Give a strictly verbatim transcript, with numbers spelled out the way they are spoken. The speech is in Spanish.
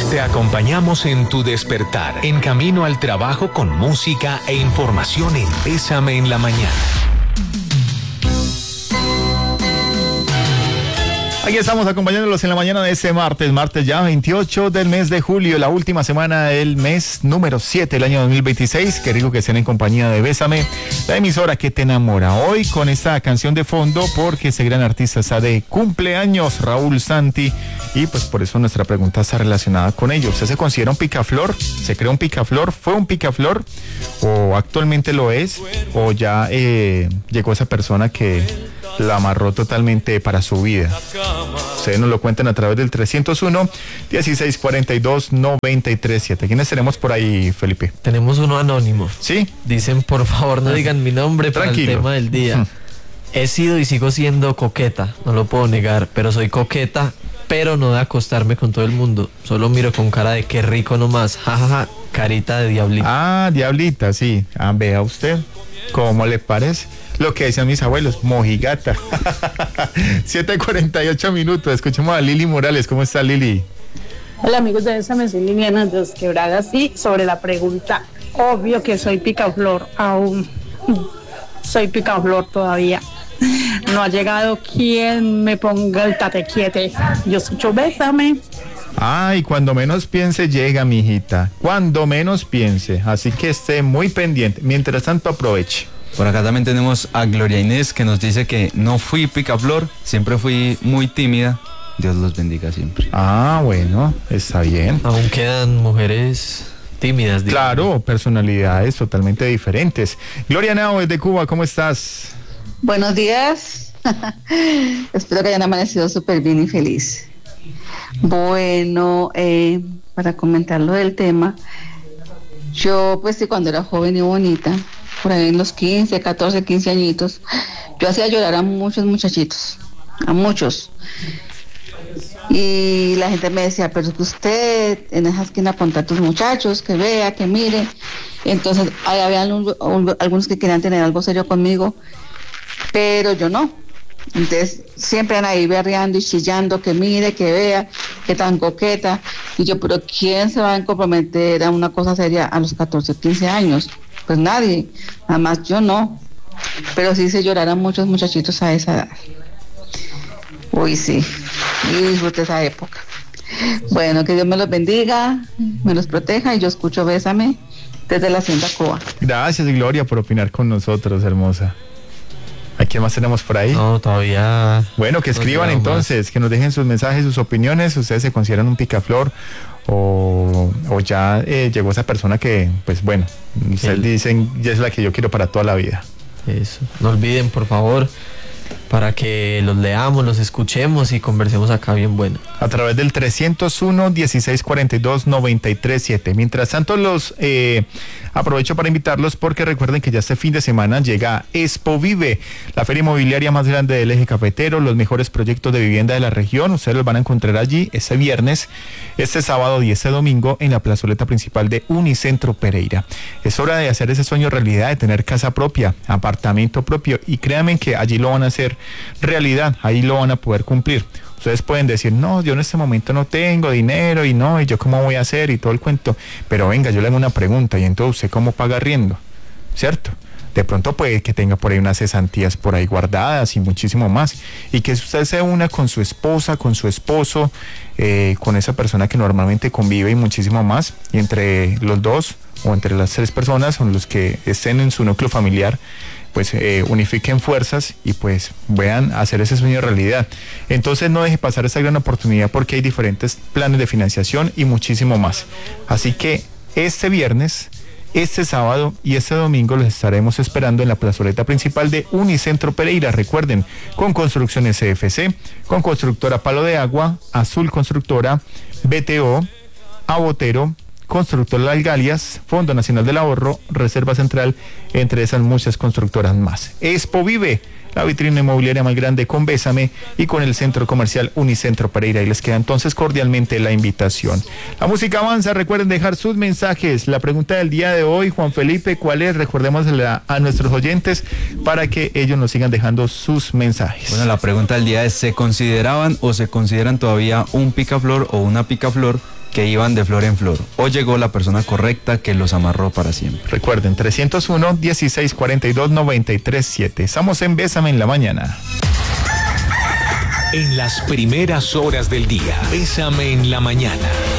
Te acompañamos en tu despertar, en camino al trabajo con música e información en Bésame en la Mañana. Aquí estamos acompañándolos en la mañana de este martes, martes ya veintiocho del mes de julio, la última semana del mes número siete del año dos mil veintiséis. Qué rico que estén en compañía de Bésame, la emisora que te enamora. Hoy con esta canción de fondo porque ese gran artista está de cumpleaños, Raúl Santi, y pues por eso nuestra pregunta está relacionada con ello. ¿Usted se considera un picaflor? ¿Se cree un picaflor? ¿Fue un picaflor? ¿O actualmente lo es? ¿O ya eh, llegó esa persona que la amarró totalmente para su vida? Ustedes nos lo cuentan a través del trescientos uno, dieciséis cuarenta y dos, noventa y tres siete. ¿Quiénes tenemos por ahí, Felipe? Tenemos uno anónimo. ¿Sí? Dicen, por favor, no digan mi nombre. Tranquilo. Para el tema del día. He sido y sigo siendo coqueta, no lo puedo negar, pero soy coqueta, pero no de acostarme con todo el mundo. Solo miro con cara de qué rico nomás. Jajaja, ja, ja, carita de diablita. Ah, diablita, sí. Ah, vea usted. ¿Cómo le parece? Lo que decían mis abuelos, mojigata. siete cuarenta y ocho minutos. Escuchemos a Lili Morales. ¿Cómo está, Lili? Hola, amigos de Bésame, soy Liliana de Dos Quebradas. Y sobre la pregunta, obvio que soy picaflor. Aún soy picaflor todavía. No ha llegado quien me ponga el tate quiete. Yo escucho Bésame. Ay, cuando menos piense llega, mijita. Cuando menos piense. Así que esté muy pendiente. Mientras tanto, aproveche. Por acá también tenemos a Gloria Inés, que nos dice que no fui picaflor, siempre fui muy tímida. Dios los bendiga siempre. Ah, bueno, está bien. Aún quedan mujeres tímidas. Digamos. Claro, personalidades totalmente diferentes. Gloria Nao, desde Cuba, ¿cómo estás? Buenos días. Espero que hayan amanecido súper bien y feliz. Bueno, eh, para comentar lo del tema, yo pues sí, cuando era joven y bonita, por ahí en los quince, catorce, quince añitos, yo hacía llorar a muchos muchachitos, a muchos. Y la gente me decía, pero es que usted en esa esquina con tantos muchachos, que vea, que mire. Entonces, ahí había algunos que querían tener algo serio conmigo, pero yo no. Entonces, siempre eran ahí berreando y chillando, que mire, que vea, que tan coqueta. Y yo, pero ¿quién se va a comprometer a una cosa seria a los catorce, quince años? Pues nadie, nada más yo no, pero sí se lloraron muchos muchachitos a esa edad. Uy, sí, y disfruté esa época. Bueno, que Dios me los bendiga, me los proteja y yo escucho Bésame desde la Hacienda Coa. Gracias, Gloria, por opinar con nosotros, hermosa. ¿A quién más tenemos por ahí? No, todavía. Bueno, que escriban entonces, más. Que nos dejen sus mensajes, sus opiniones. ¿Ustedes se consideran un picaflor? O, o ya eh, llegó esa persona que, pues bueno, ustedes El... dicen, ya es la que yo quiero para toda la vida. Eso, no olviden, por favor, para que los leamos, los escuchemos y conversemos acá bien bueno. A través del trescientos uno, dieciséis cuarenta y dos, noventa y tres siete. Mientras tanto, los eh, aprovecho para invitarlos porque recuerden que ya este fin de semana llega Expo Vive, la feria inmobiliaria más grande del eje cafetero, los mejores proyectos de vivienda de la región. Ustedes los van a encontrar allí este viernes, este sábado y este domingo en la plazoleta principal de Unicentro Pereira. Es hora de hacer ese sueño realidad, de tener casa propia, apartamento propio, y créanme que allí lo van a hacer realidad, ahí lo van a poder cumplir. Ustedes pueden decir, no, yo en este momento no tengo dinero y no, y yo cómo voy a hacer y todo el cuento, pero venga, yo le hago una pregunta, y entonces usted cómo paga arriendo, ¿cierto? De pronto puede que tenga por ahí unas cesantías por ahí guardadas y muchísimo más, y que usted se una con su esposa, con su esposo, eh, con esa persona que normalmente convive y muchísimo más, y entre los dos o entre las tres personas son los que estén en su núcleo familiar, pues eh, unifiquen fuerzas y pues vean hacer ese sueño realidad. Entonces no deje pasar esta gran oportunidad porque hay diferentes planes de financiación y muchísimo más. Así que este viernes, este sábado y este domingo los estaremos esperando en la plazoleta principal de Unicentro Pereira. Recuerden, con Construcciones C F C, con Constructora Palo de Agua, Azul Constructora, B T O, Abotero, Constructora Las Galias, Fondo Nacional del Ahorro, Reserva Central, entre esas muchas constructoras más. Expo Vive, la vitrina inmobiliaria más grande con Bésame y con el centro comercial Unicentro Pereira. Y les queda entonces cordialmente la invitación. La música avanza, recuerden dejar sus mensajes. La pregunta del día de hoy, Juan Felipe, ¿cuál es? Recordémosla a nuestros oyentes para que ellos nos sigan dejando sus mensajes. Bueno, la pregunta del día es, ¿se consideraban o se consideran todavía un picaflor o una picaflor que iban de flor en flor, o llegó la persona correcta que los amarró para siempre. Recuerden, trescientos uno, dieciséis cuarenta y dos, noventa y tres siete. Estamos en Bésame en la Mañana. En las primeras horas del día, Bésame en la Mañana.